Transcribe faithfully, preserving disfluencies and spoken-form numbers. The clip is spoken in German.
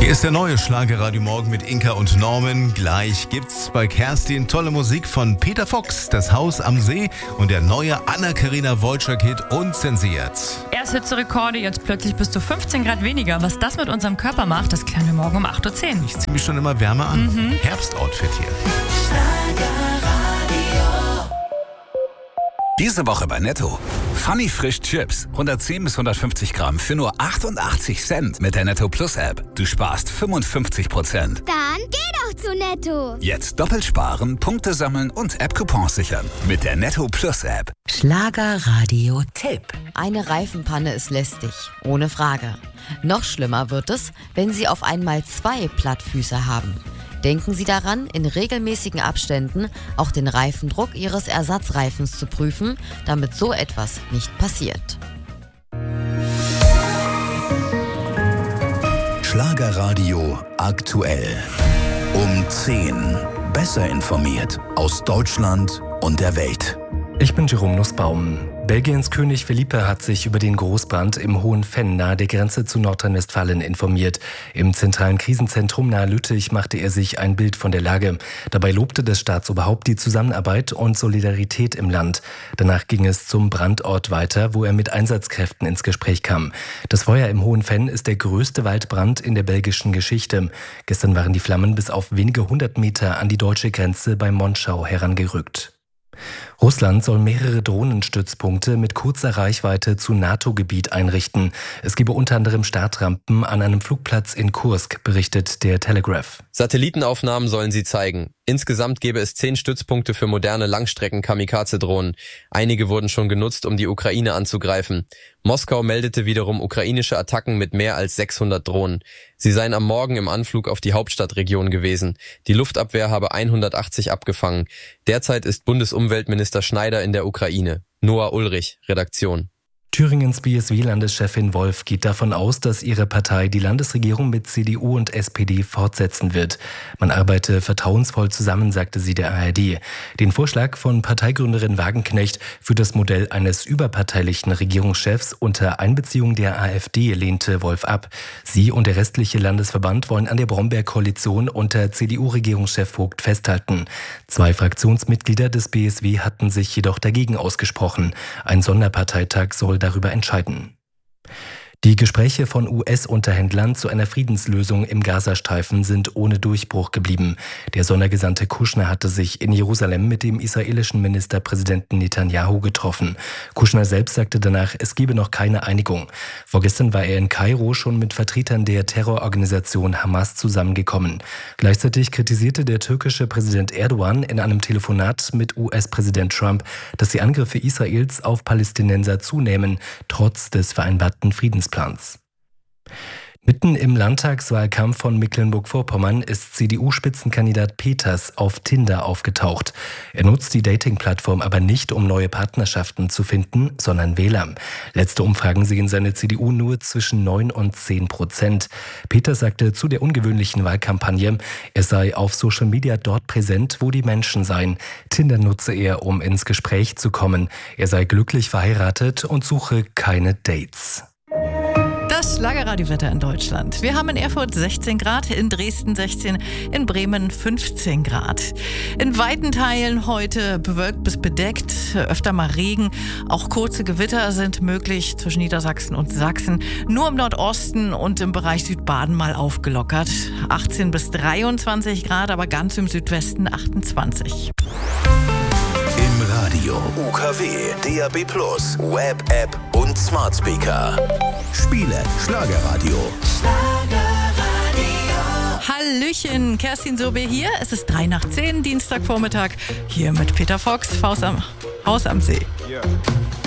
Hier ist der neue Schlagerradio Morgen mit Inka und Norman. Gleich gibt's bei Kerstin tolle Musik von Peter Fox, Das Haus am See und der neue Anna-Karina Wojcik-Hit Unzensiert. Erst Hitzerekorde, jetzt plötzlich bis zu fünfzehn Grad weniger. Was das mit unserem Körper macht, das klären wir morgen um acht Uhr zehn. Ich ziehe mich schon immer wärmer an. Mhm. Herbstoutfit hier. Diese Woche bei Netto. Funny Frisch Chips. hundertzehn bis hundertfünfzig Gramm für nur achtundachtzig Cent mit der Netto Plus App. Du sparst fünfundfünfzig Prozent. Dann geh doch zu Netto. Jetzt doppelt sparen, Punkte sammeln und App-Coupons sichern. Mit der Netto Plus App. Schlagerradio-Tipp. Eine Reifenpanne ist lästig, ohne Frage. Noch schlimmer wird es, wenn Sie auf einmal zwei Plattfüße haben. Denken Sie daran, in regelmäßigen Abständen auch den Reifendruck Ihres Ersatzreifens zu prüfen, damit so etwas nicht passiert. Schlagerradio aktuell. Um zehn. Besser informiert aus Deutschland und der Welt. Ich bin Jerome Nussbaum. Belgiens König Felipe hat sich über den Großbrand im Hohen Venn nahe der Grenze zu Nordrhein-Westfalen informiert. Im zentralen Krisenzentrum nahe Lüttich machte er sich ein Bild von der Lage. Dabei lobte das Staatsoberhaupt die Zusammenarbeit und Solidarität im Land. Danach ging es zum Brandort weiter, wo er mit Einsatzkräften ins Gespräch kam. Das Feuer im Hohen Venn ist der größte Waldbrand in der belgischen Geschichte. Gestern waren die Flammen bis auf wenige hundert Meter an die deutsche Grenze bei Monschau herangerückt. Russland soll mehrere Drohnenstützpunkte mit kurzer Reichweite zu NATO-Gebiet einrichten. Es gebe unter anderem Startrampen an einem Flugplatz in Kursk, berichtet der Telegraph. Satellitenaufnahmen sollen sie zeigen. Insgesamt gäbe es zehn Stützpunkte für moderne Langstrecken-Kamikaze-Drohnen. Einige wurden schon genutzt, um die Ukraine anzugreifen. Moskau meldete wiederum ukrainische Attacken mit mehr als sechshundert Drohnen. Sie seien am Morgen im Anflug auf die Hauptstadtregion gewesen. Die Luftabwehr habe hundertachtzig abgefangen. Derzeit ist Bundesumweltminister Schneider in der Ukraine. Noah Ulrich, Redaktion. Thüringens B S W-Landeschefin Wolf geht davon aus, dass ihre Partei die Landesregierung mit C D U und S P D fortsetzen wird. Man arbeite vertrauensvoll zusammen, sagte sie der A R D. Den Vorschlag von Parteigründerin Wagenknecht für das Modell eines überparteilichen Regierungschefs unter Einbeziehung der AfD lehnte Wolf ab. Sie und der restliche Landesverband wollen an der Bromberg-Koalition unter C D U-Regierungschef Vogt festhalten. Zwei Fraktionsmitglieder des B S W hatten sich jedoch dagegen ausgesprochen. Ein Sonderparteitag soll darüber entscheiden. Die Gespräche von U S-Unterhändlern zu einer Friedenslösung im Gazastreifen sind ohne Durchbruch geblieben. Der Sondergesandte Kushner hatte sich in Jerusalem mit dem israelischen Ministerpräsidenten Netanyahu getroffen. Kushner selbst sagte danach, es gebe noch keine Einigung. Vorgestern war er in Kairo schon mit Vertretern der Terrororganisation Hamas zusammengekommen. Gleichzeitig kritisierte der türkische Präsident Erdogan in einem Telefonat mit U S-Präsident Trump, dass die Angriffe Israels auf Palästinenser zunehmen, trotz des vereinbarten Friedensplans. Plans. Mitten im Landtagswahlkampf von Mecklenburg-Vorpommern ist C D U-Spitzenkandidat Peters auf Tinder aufgetaucht. Er nutzt die Dating-Plattform aber nicht, um neue Partnerschaften zu finden, sondern Wähler. Letzte Umfragen sehen seine C D U nur zwischen neun und zehn Prozent. Peters sagte zu der ungewöhnlichen Wahlkampagne, er sei auf Social Media dort präsent, wo die Menschen seien. Tinder nutze er, um ins Gespräch zu kommen. Er sei glücklich verheiratet und suche keine Dates. Das Schlagerradiowetter in Deutschland. Wir haben in Erfurt sechzehn Grad, in Dresden sechzehn, in Bremen fünfzehn Grad. In weiten Teilen heute bewölkt bis bedeckt, öfter mal Regen. Auch kurze Gewitter sind möglich zwischen Niedersachsen und Sachsen. Nur im Nordosten und im Bereich Südbaden mal aufgelockert. achtzehn bis dreiundzwanzig Grad, aber ganz im Südwesten achtundzwanzig. Im Radio, U K W, D A B Plus, Web-App und Smart Speaker. Spiele Schlagerradio. Schlagerradio. Hallöchen, Kerstin Sobe hier. Es ist drei nach zehn, Dienstagvormittag. Hier mit Peter Fox, Haus am, Haus am See. Yeah.